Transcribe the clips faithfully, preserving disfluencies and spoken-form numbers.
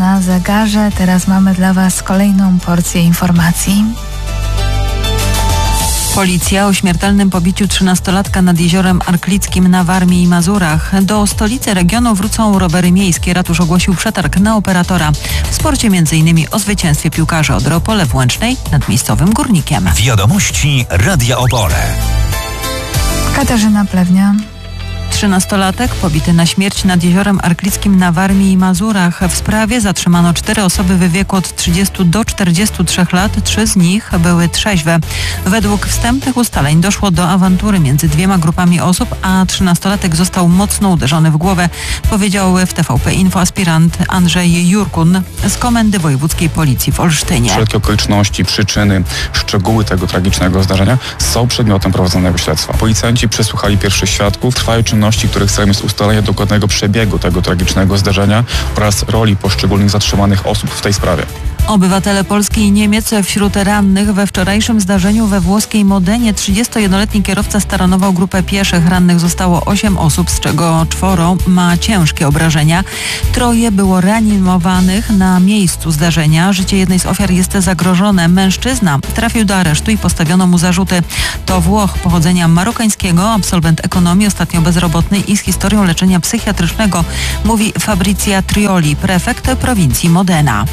na zegarze. Teraz mamy dla Was kolejną porcję informacji. Policja o śmiertelnym pobiciu trzynastolatka nad jeziorem Arklickim na Warmii i Mazurach. Do stolicy regionu wrócą rowery miejskie. Ratusz ogłosił przetarg na operatora. W sporcie między innymi o zwycięstwie piłkarzy Odry Opole w Łęcznej nad miejscowym Górnikiem. Wiadomości Radia Opole. Katarzyna Plewnia. Trzynastolatek pobity na śmierć nad jeziorem Arklickim na Warmii i Mazurach. W sprawie zatrzymano cztery osoby w wieku od trzydziestu do czterdziestu trzech lat. Trzy z nich były trzeźwe. Według wstępnych ustaleń doszło do awantury między dwiema grupami osób, a trzynastolatek został mocno uderzony w głowę, powiedział w T V P Info aspirant Andrzej Jurkun z Komendy Wojewódzkiej Policji w Olsztynie. Wszelkie okoliczności, przyczyny, szczegóły tego tragicznego zdarzenia są przedmiotem prowadzonego śledztwa. Policjanci przesłuchali pierwszych świadków. Trwają czynności, których celem jest ustalenie dokładnego przebiegu tego tragicznego zdarzenia oraz roli poszczególnych zatrzymanych osób w tej sprawie. Obywatele Polski i Niemiec wśród rannych we wczorajszym zdarzeniu we włoskiej Modenie. trzydziestojednoletni kierowca staranował grupę pieszych. Rannych zostało osiem osób, z czego czworo ma ciężkie obrażenia. Troje było reanimowanych na miejscu zdarzenia. Życie jednej z ofiar jest zagrożone. Mężczyzna trafił do aresztu i postawiono mu zarzuty. To Włoch pochodzenia marokańskiego, absolwent ekonomii, ostatnio bezrobotny i z historią leczenia psychiatrycznego, mówi Fabrizia Trioli, prefekt prowincji Modena.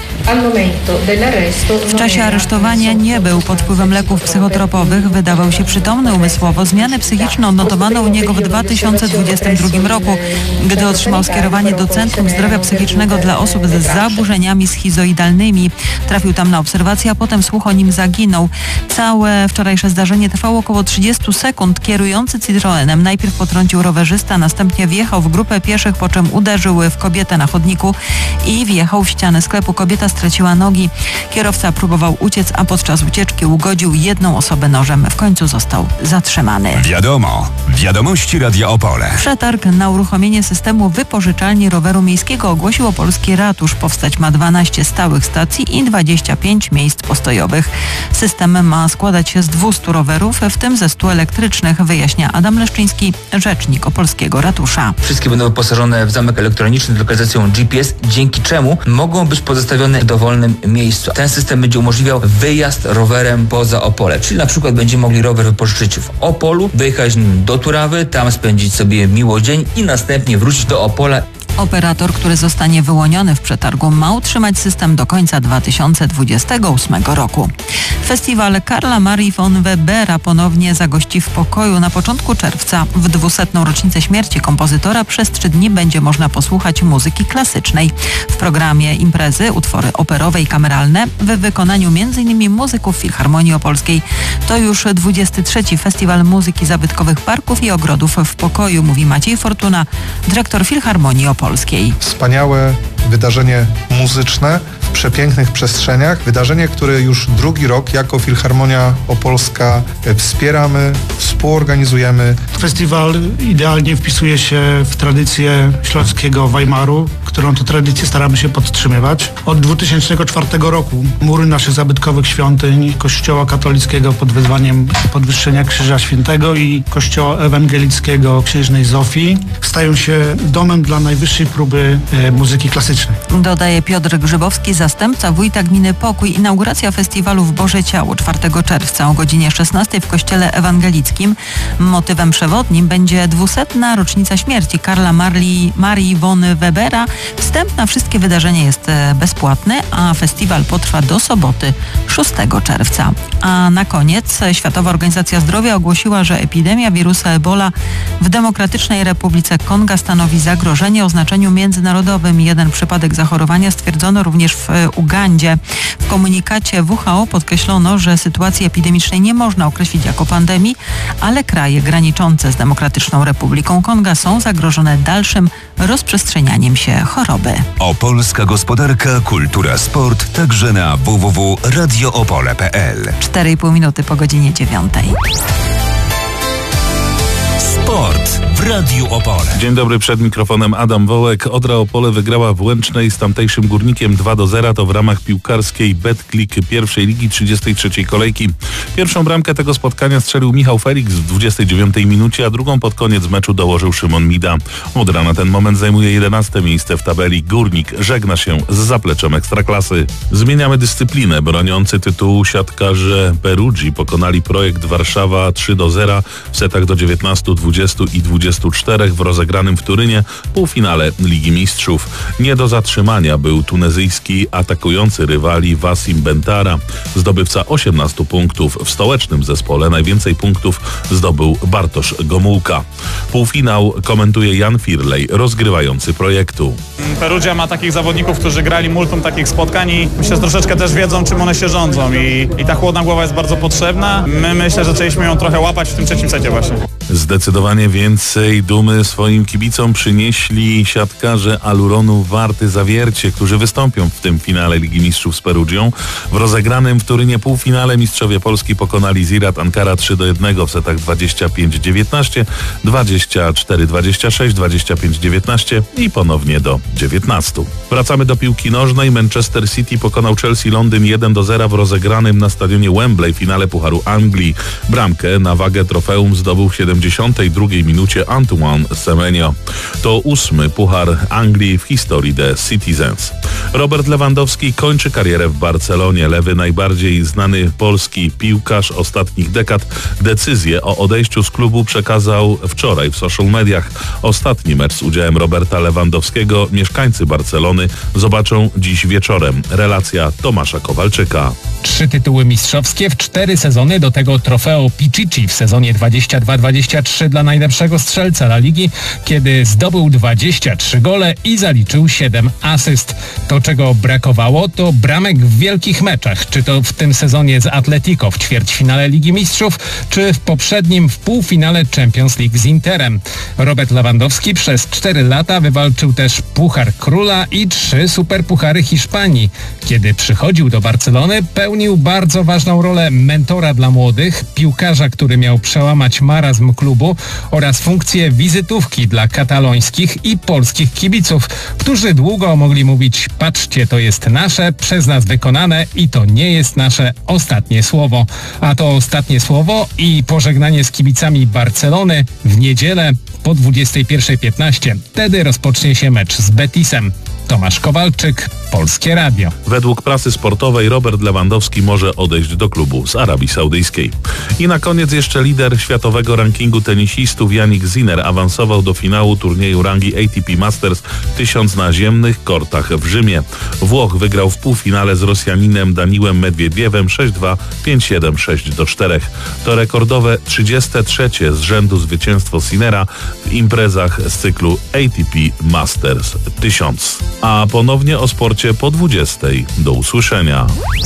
W czasie aresztowania nie był pod wpływem leków psychotropowych, wydawał się przytomny umysłowo. Zmiany psychiczne odnotowano u niego w dwa tysiące dwudziestym drugim roku, gdy otrzymał skierowanie do Centrum Zdrowia Psychicznego dla osób z zaburzeniami schizoidalnymi. Trafił tam na obserwację, a potem słuch o nim zaginął. Całe wczorajsze zdarzenie trwało około trzydzieści sekund. Kierujący Citroenem najpierw potrącił rowerzysta, następnie wjechał w grupę pieszych, po czym uderzył w kobietę na chodniku i wjechał w ścianę sklepu. Kobieta straciła nogi. Kierowca próbował uciec, a podczas ucieczki ugodził jedną osobę nożem. W końcu został zatrzymany. Wiadomo. Wiadomości Radia Opole. Przetarg na uruchomienie systemu wypożyczalni roweru miejskiego ogłosił opolski ratusz. Powstać ma dwanaście stałych stacji i dwadzieścia pięć miejsc postojowych. System ma składać się z dwustu rowerów, w tym ze stu elektrycznych, wyjaśnia Adam Leszczyński, rzecznik opolskiego ratusza. Wszystkie będą wyposażone w zamek elektroniczny z lokalizacją G P S, dzięki czemu mogą być pozostawione w dowolnym miejscu. Ten system będzie umożliwiał wyjazd rowerem poza Opole, czyli na przykład będziemy mogli rower wypożyczyć w Opolu, wyjechać nim do Turawy, tam spędzić sobie miło dzień i następnie wrócić do Opola. Operator, który zostanie wyłoniony w przetargu, ma utrzymać system do końca dwa tysiące dwudziestego ósmego roku. Festiwal Karla Marii von Webera ponownie zagości w Pokoju na początku czerwca. W dwusetną rocznicę śmierci kompozytora przez trzy dni będzie można posłuchać muzyki klasycznej. W programie imprezy utwory operowe i kameralne w wykonaniu m in muzyków Filharmonii Opolskiej. To już dwudziesty trzeci Festiwal Muzyki Zabytkowych Parków i Ogrodów w Pokoju, mówi Maciej Fortuna, dyrektor Filharmonii Opolskiej. Wspaniałe wydarzenie muzyczne w przepięknych przestrzeniach. Wydarzenie, które już drugi rok jako Filharmonia Opolska wspieramy, współorganizujemy. Festiwal idealnie wpisuje się w tradycję śląskiego Weimaru, którą to tradycję staramy się podtrzymywać. Od dwa tysiące czwartego roku mury naszych zabytkowych świątyń, Kościoła katolickiego pod wezwaniem Podwyższenia Krzyża Świętego i Kościoła ewangelickiego Księżnej Zofii stają się domem dla najwyższej próby e, muzyki klasycznej. Dodaje Piotr Grzybowski, zastępca wójta gminy Pokój. Inauguracja festiwalu w Boże Ciało czwartego czerwca o godzinie szesnastej w Kościele Ewangelickim. Motywem przewodnim będzie dwusetna rocznica śmierci Karla Marii, Marii von Webera. Wstęp na wszystkie wydarzenia jest bezpłatny, a festiwal potrwa do soboty szóstego czerwca. A na koniec Światowa Organizacja Zdrowia ogłosiła, że epidemia wirusa Ebola w Demokratycznej Republice Konga stanowi zagrożenie o znaczeniu międzynarodowym. Jeden przypadek zachorowania stwierdzono również w Ugandzie. W komunikacie W H O podkreślono, że sytuacji epidemicznej nie można określić jako pandemii, ale kraje graniczące z Demokratyczną Republiką Konga są zagrożone dalszym rozprzestrzenianiem się choroby. Opolska gospodarka, kultura, sport, także na w w w kropka radio opole kropka p l. cztery i pół minuty po godzinie dziewiątej. Sport w Radiu Opole. Dzień dobry, przed mikrofonem Adam Wołek. Odra Opole wygrała w Łęcznej z tamtejszym Górnikiem dwa do zera. To w ramach piłkarskiej Betclic pierwszej ligi trzydziestej trzeciej kolejki. Pierwszą bramkę tego spotkania strzelił Michał Felix w dwudziestej dziewiątej minucie, a drugą pod koniec meczu dołożył Szymon Mida. Odra na ten moment zajmuje jedenaste miejsce w tabeli. Górnik żegna się z zapleczem Ekstraklasy. Zmieniamy dyscyplinę. Broniący tytułu siatkarze Perugii pokonali Projekt Warszawa trzy do zera w setach do dziewiętnastu, dwudziestu i dwudziestu czterech w rozegranym w Turynie półfinale Ligi Mistrzów. Nie do zatrzymania był tunezyjski atakujący rywali Wassim Bentara, zdobywca osiemnastu punktów. W stołecznym zespole najwięcej punktów zdobył Bartosz Gomułka. Półfinał komentuje Jan Firlej, rozgrywający projektu. Perugia ma takich zawodników, którzy grali multum takich spotkań i myślę, że troszeczkę też wiedzą, czym one się rządzą i, i ta chłodna głowa jest bardzo potrzebna. My myślę, że zaczęliśmy ją trochę łapać w tym trzecim secie właśnie. Zdecydowanie więcej dumy swoim kibicom przynieśli siatkarze Aluronu Warty Zawiercie, którzy wystąpią w tym finale Ligi Mistrzów z Perugią. W rozegranym w Turynie półfinale mistrzowie Polski pokonali Ziraat Ankara trzy do jednego w setach dwadzieścia pięć dziewiętnaście, dwadzieścia cztery dwadzieścia sześć, dwadzieścia pięć dziewiętnaście i ponownie do dziewiętnastu. Wracamy do piłki nożnej. Manchester City pokonał Chelsea Londyn jeden do zera w rozegranym na stadionie Wembley finale Pucharu Anglii. Bramkę na wagę trofeum zdobył w siedemdziesiątej drugiej minucie Antoine Semenyo. To ósmy Puchar Anglii w historii The Citizens. Robert Lewandowski kończy karierę w Barcelonie. Lewy, najbardziej znany polski piłkarz ostatnich dekad, decyzję o odejściu z klubu przekazał wczoraj w social mediach. Ostatni mecz z udziałem Roberta Lewandowskiego mieszkańcy Barcelony zobaczą dziś wieczorem. Relacja Tomasza Kowalczyka. Trzy tytuły mistrzowskie w cztery sezony, do tego trofeo Pichichi w sezonie dwadzieścia dwa dwadzieścia trzy dla najlepszego strzelca La Ligi, kiedy zdobył dwadzieścia trzy gole i zaliczył siedem asyst. To, czego brakowało, to bramek w wielkich meczach, czy to w tym sezonie z Atletico w ćwierćfinale Ligi Mistrzów, czy w poprzednim w półfinale Champions League z Interem. Robert Lewandowski przez cztery lata wywalczył też Puchar Króla i trzy superpuchary Hiszpanii. Kiedy przychodził do Barcelony, pełnił bardzo ważną rolę mentora dla młodych, piłkarza, który miał przełamać marazm klubu oraz funkcję wizytówki dla katalońskich i polskich kibiców, którzy długo mogli mówić: patrzcie, to jest nasze, przez nas wykonane i to nie jest nasze ostatnie słowo. A to ostatnie słowo i pożegnanie z kibicami Barcelony w niedzielę po dwudziestej pierwszej piętnaście. Wtedy rozpocznie się mecz z Betisem. Tomasz Kowalczyk, Polskie Radio. Według prasy sportowej Robert Lewandowski może odejść do klubu z Arabii Saudyjskiej. I na koniec jeszcze lider światowego rankingu tenisistów Jannik Sinner awansował do finału turnieju rangi A T P Masters tysiąc na ziemnych kortach w Rzymie. Włoch wygrał w półfinale z Rosjaninem Daniłem Medwiediewem sześć dwa, pięć siedem, sześć do czterech. To rekordowe trzydzieste trzecie z rzędu zwycięstwo Sinnera w imprezach z cyklu A T P Masters tysiąc. A ponownie o sporcie po dwudziestej. Do usłyszenia.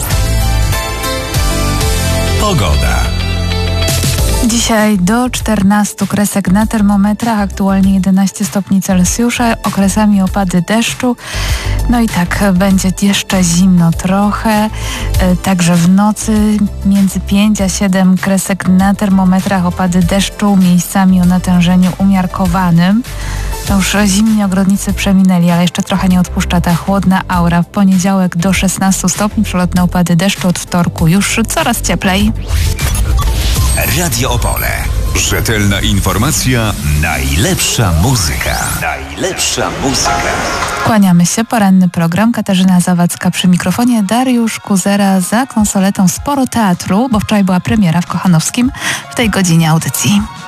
Pogoda. Dzisiaj do czternastu kresek na termometrach, aktualnie jedenaście stopni Celsjusza, okresami opady deszczu. No i tak, będzie jeszcze zimno trochę, także w nocy między pięć a siedem kresek na termometrach, opady deszczu, miejscami o natężeniu umiarkowanym. To już zimni ogrodnicy przeminęli, ale jeszcze trochę nie odpuszcza ta chłodna aura. W poniedziałek do szesnastu stopni, przelotne opady deszczu, od wtorku już coraz cieplej. Radio Opole. Rzetelna informacja, najlepsza muzyka. Najlepsza muzyka. Kłaniamy się. Poranny program. Katarzyna Zawadzka przy mikrofonie. Dariusz Kuzera za konsoletą. Sporo teatru, bo wczoraj była premiera w Kochanowskim w tej godzinie audycji.